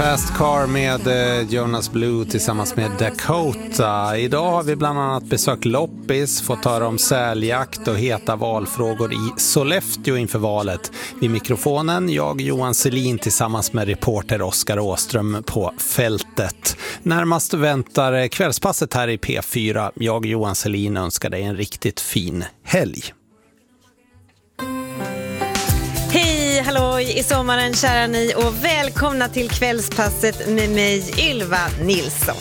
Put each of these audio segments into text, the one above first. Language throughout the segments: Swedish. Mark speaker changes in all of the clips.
Speaker 1: Fast Car med Jonas Blue tillsammans med Dakota. Idag har vi bland annat besökt loppis, fått höra om säljakt och heta valfrågor i Sollefteå inför valet. Vid mikrofonen, jag Johan Selin tillsammans med reporter Oskar Åström på fältet. Närmast väntar kvällspasset här i P4. Jag Johan Selin önskar dig en riktigt fin helg.
Speaker 2: Hej, halloj i sommaren kära ni och välkomna till kvällspasset med mig Ylva Nilsson.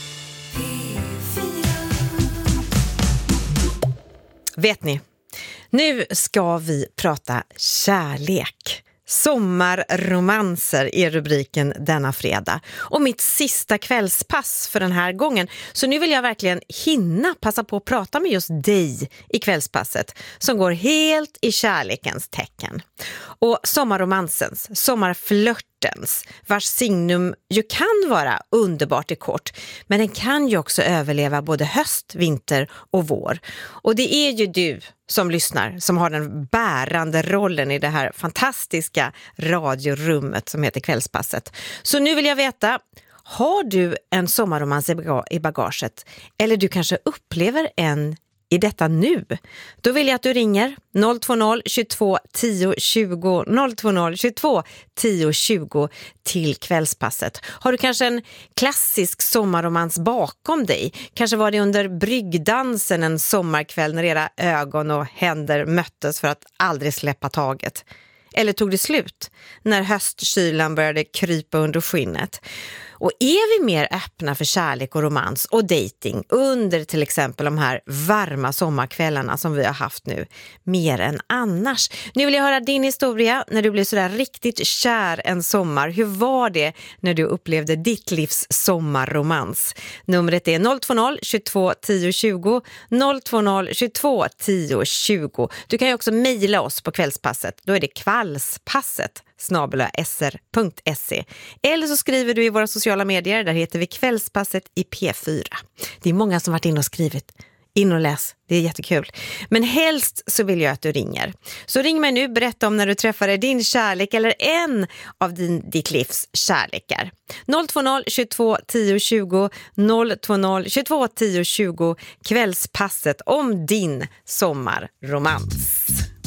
Speaker 2: Vet ni, nu ska vi prata kärlek. Sommarromanser är rubriken denna fredag. Och mitt sista kvällspass för den här gången. Så nu vill jag verkligen hinna passa på att prata med just dig i kvällspasset. Som går helt i kärlekens tecken. Och sommarromansens, sommarflörtens, vars signum ju kan vara underbart i kort. Men den kan ju också överleva både höst, vinter och vår. Och det är ju du som lyssnar som har den bärande rollen i det här fantastiska radiorummet som heter kvällspasset. Så nu vill jag veta, har du en sommarromans i bagaget? Eller du kanske upplever en i detta nu? Då vill jag att du ringer 020 22 10 20 020 22 10 20 till kvällspasset. Har du kanske en klassisk sommarromans bakom dig? Kanske var det under bryggdansen en sommarkväll när era ögon och händer möttes för att aldrig släppa taget. Eller tog det slut när höstkylan började krypa under skinnet? Och är vi mer öppna för kärlek och romans och dating under till exempel de här varma sommarkvällarna som vi har haft nu mer än annars? Nu vill jag höra din historia när du blev sådär riktigt kär en sommar. Hur var det när du upplevde ditt livs sommarromans? Numret är 020 22 10 20 020 22 10 20. Du kan ju också mejla oss på kvällspasset. Då är det kvällspasset@sr.se. Eller så skriver du i våra sociala medier, där heter vi Kvällspasset i P4. Det är många som varit in och skrivit. In och läs, det är jättekul. Men helst så vill jag att du ringer. Så ring mig nu, berätta om när du träffade din kärlek eller en av ditt livs kärlekar. 020 22 10 20 020 22 10 20 Kvällspasset om din sommarromans.